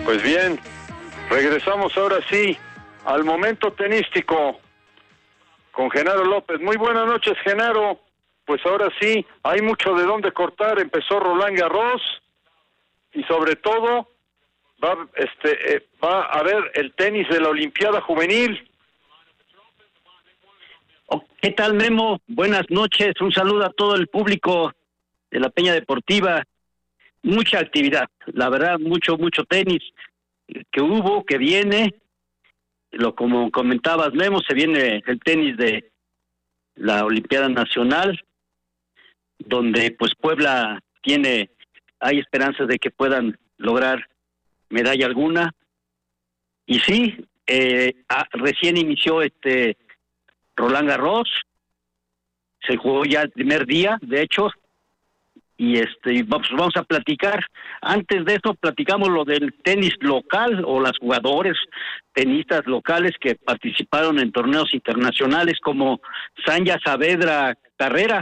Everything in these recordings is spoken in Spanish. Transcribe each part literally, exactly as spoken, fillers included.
Pues bien, regresamos ahora sí al momento tenístico con Genaro López. Muy buenas noches, Genaro. Pues ahora sí, hay mucho de dónde cortar. Empezó Roland Garros y sobre todo va, este, eh, va a haber el tenis de la Olimpiada Juvenil. ¿Qué tal, Memo? Buenas noches. Un saludo a todo el público de la Peña Deportiva. Mucha actividad, la verdad, mucho, mucho tenis que hubo, que viene. Lo como comentabas, Memo, se viene el tenis de la Olimpiada Nacional, donde pues Puebla tiene, hay esperanzas de que puedan lograr medalla alguna. Y sí, eh, a, recién inició este Roland Garros, se jugó ya el primer día, de hecho, y este vamos, vamos a platicar. Antes de eso platicamos lo del tenis local o las jugadores tenistas locales que participaron en torneos internacionales, como Sanja Saavedra Carrera,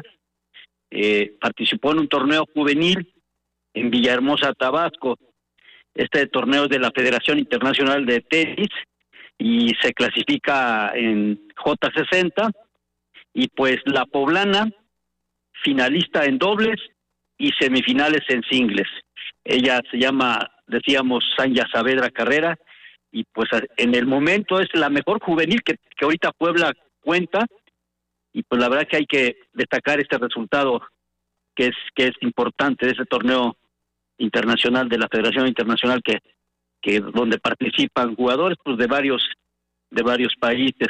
eh, participó en un torneo juvenil en Villahermosa, Tabasco. Este torneo es de la Federación Internacional de Tenis y se clasifica en J sesenta, y pues la poblana, finalista en dobles y semifinales en singles. Ella se llama, decíamos, Sanja Saavedra Carrera, y pues en el momento es la mejor juvenil que, que ahorita Puebla cuenta, y pues la verdad que hay que destacar este resultado que es que es importante de ese torneo internacional de la Federación Internacional, que que donde participan jugadores pues de varios de varios países,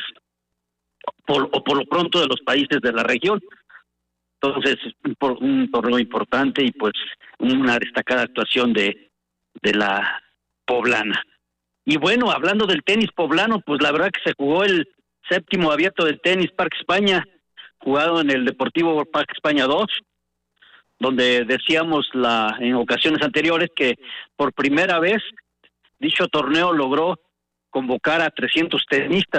por, o por lo pronto de los países de la región. Entonces, un, un torneo importante y pues una destacada actuación de, de la poblana. Y bueno, hablando del tenis poblano, pues la verdad que se jugó el séptimo abierto del tenis Parque España, jugado en el Deportivo Parque España dos, donde decíamos la en ocasiones anteriores que por primera vez dicho torneo logró convocar a trescientos tenistas,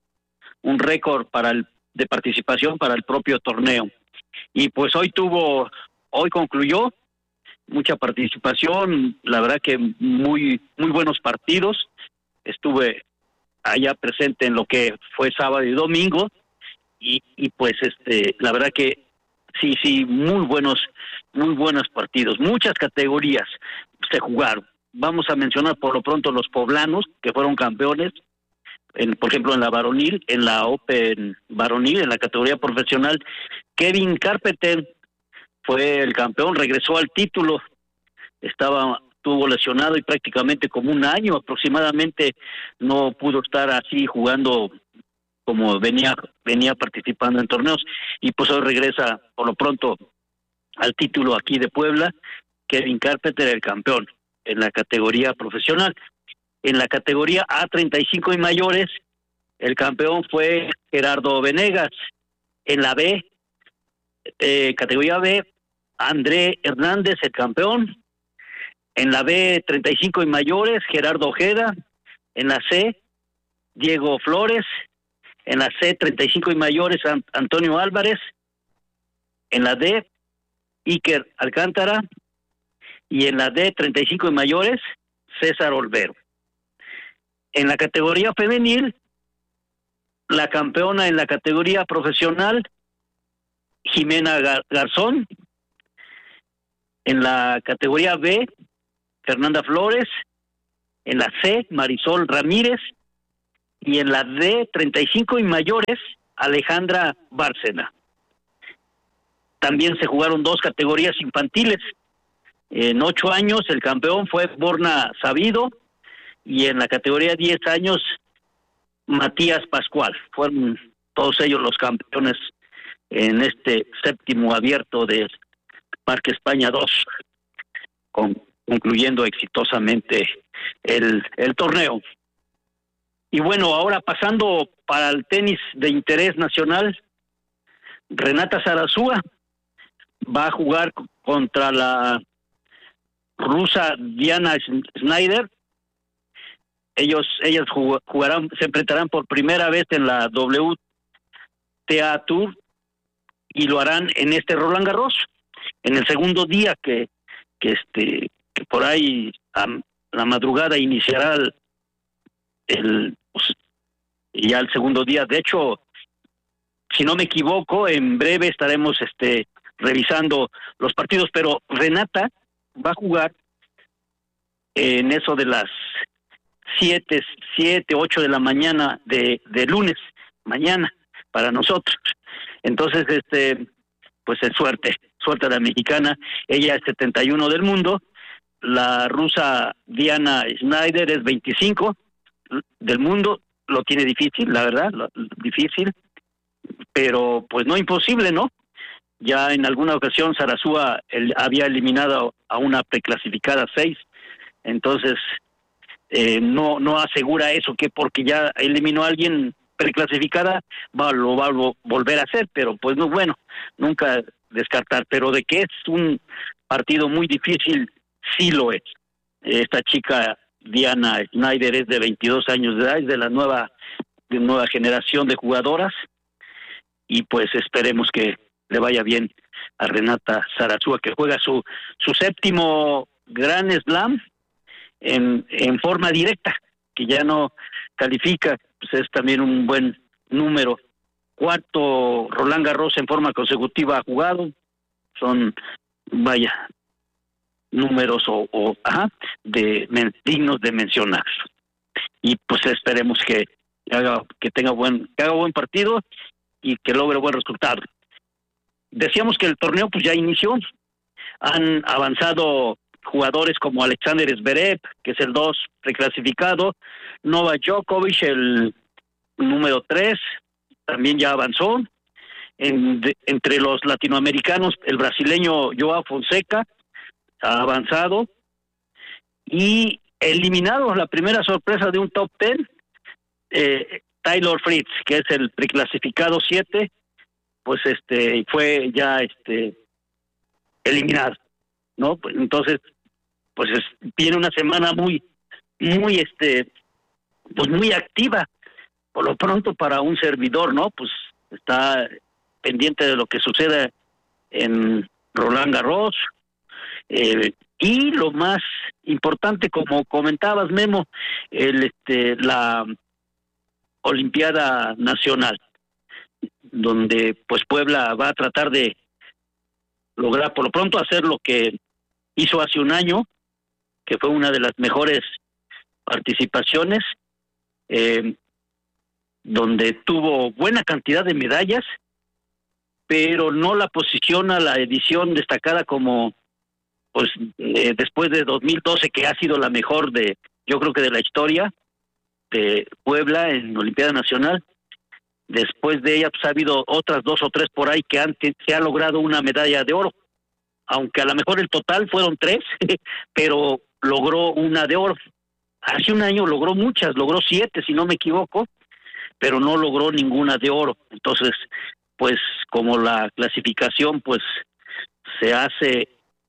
un récord para el de participación para el propio torneo. Y pues hoy tuvo, hoy concluyó, mucha participación, la verdad que muy muy buenos partidos. Estuve allá presente en lo que fue sábado y domingo, y, y pues este la verdad que sí, sí, muy buenos, muy buenos partidos, muchas categorías se jugaron. Vamos a mencionar por lo pronto los poblanos, que fueron campeones, en, por ejemplo, en la varonil, en la Open varonil, en la categoría profesional. Kevin Carpenter fue el campeón, regresó al título, estaba, estuvo lesionado y prácticamente como un año aproximadamente no pudo estar así jugando como venía venía participando en torneos, y pues hoy regresa por lo pronto al título aquí de Puebla. Kevin Carpenter, el campeón en la categoría profesional. En la categoría A treinta y cinco y mayores, el campeón fue Gerardo Venegas. En la B, eh, categoría B, André Hernández, el campeón. En la B treinta y cinco y mayores, Gerardo Ojeda. En la C, Diego Flores. En la C treinta y cinco y mayores, Antonio Álvarez. En la D, Iker Alcántara. Y en la D treinta y cinco y mayores, César Olvero. En la categoría femenil, la campeona en la categoría profesional, Jimena Gar- Garzón. En la categoría B, Fernanda Flores. En la C, Marisol Ramírez. Y en la D treinta y cinco y mayores, Alejandra Bárcena. También se jugaron dos categorías infantiles. En ocho años el campeón fue Borna Sabido, y en la categoría diez años Matías Pascual. Fueron todos ellos los campeones en este séptimo abierto de Parque España dos, con, concluyendo exitosamente el, el torneo. Y bueno, ahora pasando para el tenis de interés nacional, Renata Zarazúa va a jugar contra la rusa Diana Schneider. Ellos, ellas jugarán, se enfrentarán por primera vez en la W T A Tour, y lo harán en este Roland Garros, en el segundo día que, que este, que por ahí um, la madrugada iniciará el, el pues, ya el segundo día. De hecho, si no me equivoco, en breve estaremos este revisando los partidos, pero Renata va a jugar en eso de las siete, siete, ocho de la mañana de, de lunes, mañana, para nosotros. Entonces, este, pues es suerte, suerte a la mexicana. Ella es setenta y uno del mundo, la rusa Diana Schneider es veinticinco del mundo, lo tiene difícil, la verdad, lo, difícil, pero pues no imposible, ¿no? Ya en alguna ocasión Sarasúa el, había eliminado a una preclasificada seis, entonces eh, no no asegura eso, que porque ya eliminó a alguien preclasificada va, lo va a volver a hacer, pero pues no, bueno, nunca descartar, pero de que es un partido muy difícil, sí lo es. Esta chica Diana Schneider es de veintidós años de edad, es de la nueva, de nueva generación de jugadoras, y pues esperemos que le vaya bien a Renata Sarasúa, que juega su su séptimo Grand Slam en, en forma directa, que ya no califica, pues es también un buen número. Cuarto Roland Garros en forma consecutiva ha jugado, son, vaya, números o, o ajá, de men, dignos de mencionar. Y pues esperemos que haga, que tenga buen, que haga buen partido y que logre buen resultado. Decíamos que el torneo pues ya inició, han avanzado jugadores como Alexander Zverev, que es el dos reclasificado, Novak Djokovic, el número tres, también ya avanzó. En, de, entre los latinoamericanos, el brasileño Joao Fonseca ha avanzado, y eliminado, la primera sorpresa de un top ten, eh, Taylor Fritz, que es el preclasificado siete, pues este fue ya este eliminado, ¿no? Pues entonces, pues es, tiene una semana muy, muy este, pues muy activa, por lo pronto para un servidor, ¿no? Pues está pendiente de lo que suceda en Roland Garros, eh, y lo más importante, como comentabas, Memo, el este la Olimpiada Nacional, donde pues Puebla va a tratar de lograr por lo pronto hacer lo que hizo hace un año, que fue una de las mejores participaciones, eh, donde tuvo buena cantidad de medallas, pero no la posiciona la edición destacada como pues eh, después de dos mil doce, que ha sido la mejor de, yo creo que de la historia de Puebla en Olimpiada Nacional. Después de ella pues ha habido otras dos o tres por ahí que han, que se ha logrado una medalla de oro, aunque a lo mejor el total fueron tres, pero logró una de oro. Hace un año logró muchas, logró siete si no me equivoco, pero no logró ninguna de oro. Entonces, pues como la clasificación pues se hace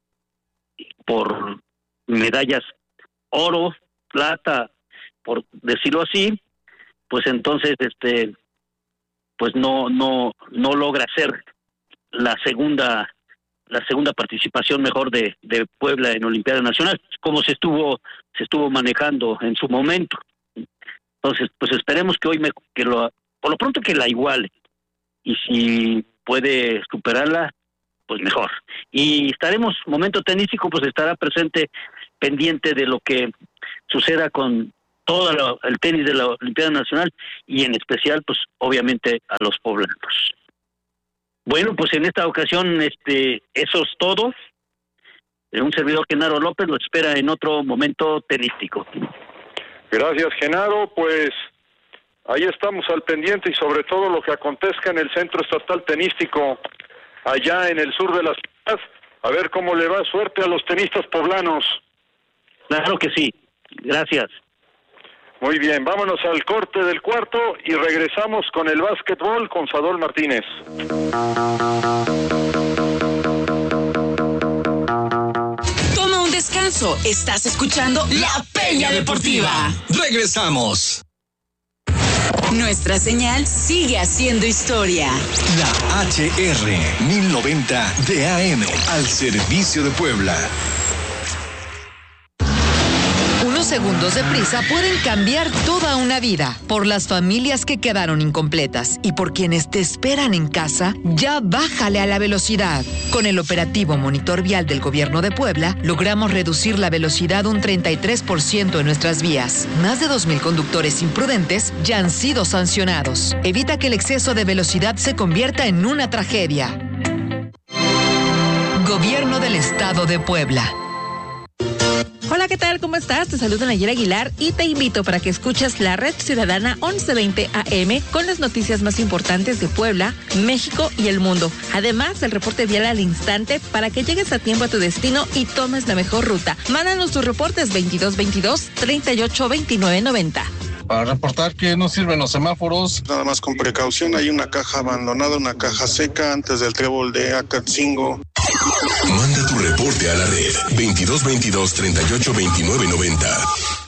por medallas oro, plata, por decirlo así, pues entonces este pues no no no logra ser la segunda la segunda participación mejor de, de Puebla en Olimpiada Nacional, como se estuvo se estuvo manejando en su momento. Entonces, pues esperemos que hoy me, que lo por lo pronto que la iguale, y si puede superarla, pues mejor. Y estaremos, momento tenístico, pues estará presente, pendiente de lo que suceda con todo lo, el tenis de la Olimpiada Nacional, y en especial, pues obviamente a los poblanos. Bueno, pues en esta ocasión, este, eso es todo. Un servidor, Genaro López, lo espera en otro momento tenístico. Gracias, Genaro. Pues ahí estamos al pendiente, y sobre todo lo que acontezca en el Centro Estatal Tenístico allá en el sur de la ciudad, a ver cómo le va. Suerte a los tenistas poblanos. Claro que sí. Gracias. Muy bien, vámonos al corte del cuarto y regresamos con el básquetbol con Sadol Martínez. Toma un descanso. Estás escuchando La Peña Deportiva. Regresamos. Nuestra señal sigue haciendo historia. La H R mil noventa de A M al servicio de Puebla. Unos segundos de prisa pueden cambiar toda una vida. Por las familias que quedaron incompletas y por quienes te esperan en casa, ya bájale a la velocidad. Con el operativo Monitor Vial del Gobierno de Puebla, logramos reducir la velocidad un treinta y tres por ciento en nuestras vías. Más de dos mil conductores imprudentes ya han sido sancionados. Evita que el exceso de velocidad se convierta en una tragedia. Gobierno del Estado de Puebla. Hola, ¿qué tal? ¿Cómo estás? Te saluda Nayera Aguilar y te invito para que escuches la Red Ciudadana once veinte A M con las noticias más importantes de Puebla, México y el mundo. Además, el reporte vial al instante para que llegues a tiempo a tu destino y tomes la mejor ruta. Mándanos tus reportes veintidós veintidós, treinta y ocho veintinueve noventa. Para reportar que no sirven los semáforos. Nada más con precaución, hay una caja abandonada, una caja seca antes del trébol de Acatzingo. Manda tu reporte a la red veintidós veintidós, treinta y ocho veintinueve noventa.